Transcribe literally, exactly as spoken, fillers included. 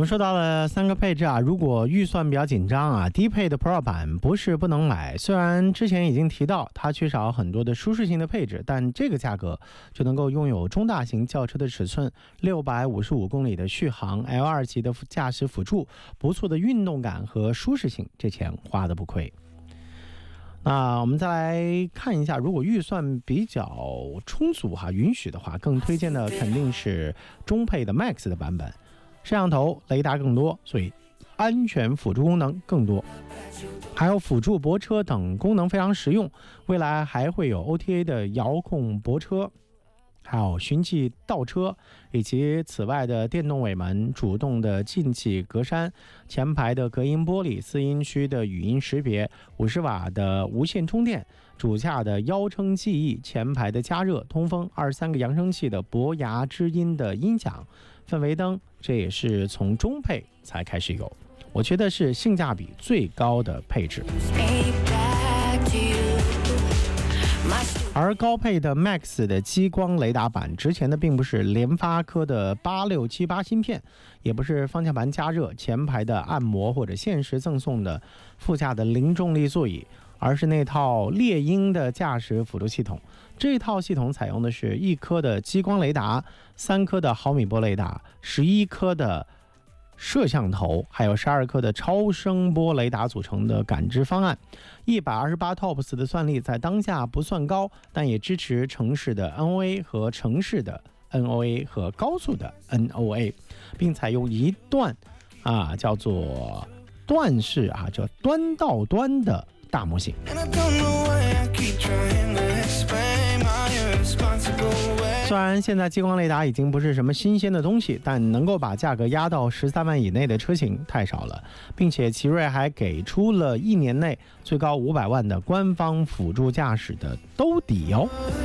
们说到了三个配置啊，如果预算比较紧张啊，低配的 Pro 版不是不能买。虽然之前已经提到它缺少很多的舒适性的配置，但这个价格就能够拥有中大型轿车的尺寸，六百五十五公里的续航， L 二 级的驾驶辅助，不错的运动感和舒适性，这钱花得不亏。那我们再来看一下，如果预算比较充足哈，允许的话，更推荐的肯定是中配的 Max 的版本。摄像头、雷达更多，所以安全辅助功能更多，还有辅助泊车等功能非常实用。未来还会有 O T A 的遥控泊车，还有循迹倒车，以及此外的电动尾门、主动的进气格栅、前排的隔音玻璃、四音区的语音识别、五十瓦的无线充电、主驾的腰称记忆、前排的加热、通风、二十三个扬声器的博雅之音的音响、氛围灯，这也是从中配才开始有，我觉得是性价比最高的配置。而高配的 Max 的激光雷达版，之前的并不是联发科的八六七八芯片，也不是方向盘加热、前排的按摩或者限时赠送的副驾的零重力座椅，而是那套猎鹰的驾驶辅助系统。这套系统采用的是一颗的激光雷达、三颗的毫米波雷达、十一颗的摄像头，还有十二颗的超声波雷达组成的感知方案。一百二十八 T O P S 的算力在当下不算高，但也支持城市的 N O A 和城市的 N O A 和高速的 N O A， 并采用一段啊叫做段式啊叫端到端的大模型。虽然现在激光雷达已经不是什么新鲜的东西，但能够把价格压到十三万以内的车型太少了，并且奇瑞还给出了一年内最高五百万的官方辅助驾驶的兜底哦。